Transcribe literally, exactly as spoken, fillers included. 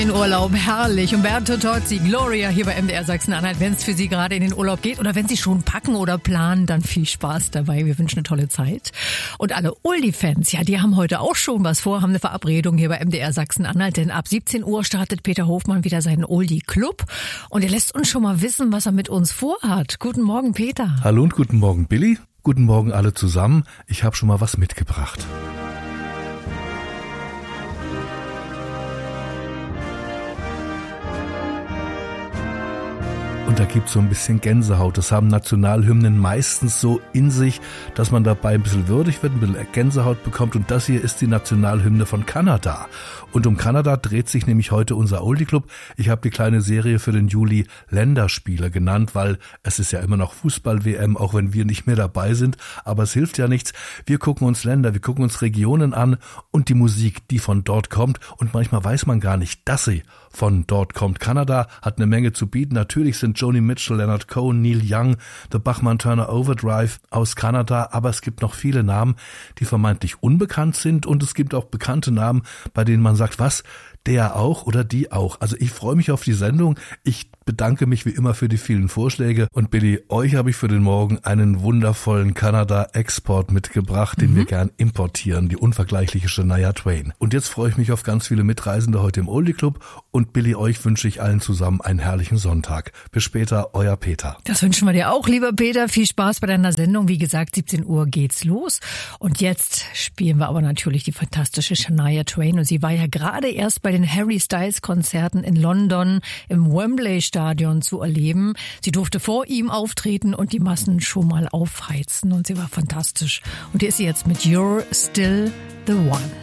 In Urlaub, herrlich. Umberto Tozzi, Gloria hier bei M D R Sachsen-Anhalt. Wenn es für Sie gerade in den Urlaub geht oder wenn Sie schon packen oder planen, dann viel Spaß dabei. Wir wünschen eine tolle Zeit. Und alle Oldie-Fans, ja, die haben heute auch schon was vor, haben eine Verabredung hier bei M D R Sachsen-Anhalt. Denn ab siebzehn Uhr startet Peter Hofmann wieder seinen Oldie-Club. Und er lässt uns schon mal wissen, was er mit uns vorhat. Guten Morgen, Peter. Hallo und guten Morgen, Billy. Guten Morgen alle zusammen. Ich habe schon mal was mitgebracht. Und da gibt's so ein bisschen Gänsehaut. Das haben Nationalhymnen meistens so in sich, dass man dabei ein bisschen würdig wird, ein bisschen Gänsehaut bekommt. Und das hier ist die Nationalhymne von Kanada. Und um Kanada dreht sich nämlich heute unser Oldie Club. Ich habe die kleine Serie für den Juli Länderspiele genannt, weil es ist ja immer noch Fußball-W M, auch wenn wir nicht mehr dabei sind. Aber es hilft ja nichts. Wir gucken uns Länder, wir gucken uns Regionen an und die Musik, die von dort kommt. Und manchmal weiß man gar nicht, dass sie von dort kommt. Kanada hat eine Menge zu bieten. Natürlich sind Joni Mitchell, Leonard Cohen, Neil Young, The Bachman-Turner Overdrive aus Kanada, aber es gibt noch viele Namen, die vermeintlich unbekannt sind und es gibt auch bekannte Namen, bei denen man sagt, was, der auch oder die auch. Also ich freue mich auf die Sendung. Ich bedanke mich wie immer für die vielen Vorschläge und Billy, euch habe ich für den Morgen einen wundervollen Kanada-Export mitgebracht, den mhm. wir gern importieren, die unvergleichliche Shania Twain. Und jetzt freue ich mich auf ganz viele Mitreisende heute im Oldie Club und Billy, euch wünsche ich allen zusammen einen herrlichen Sonntag. Bis später, euer Peter. Das wünschen wir dir auch, lieber Peter. Viel Spaß bei deiner Sendung. Wie gesagt, siebzehn Uhr geht's los. Und jetzt spielen wir aber natürlich die fantastische Shania Twain. Und sie war ja gerade erst bei den Harry Styles Konzerten in London im Wembley Stadion zu erleben. Sie durfte vor ihm auftreten und die Massen schon mal aufheizen. Und sie war fantastisch. Und hier ist sie jetzt mit You're Still the One.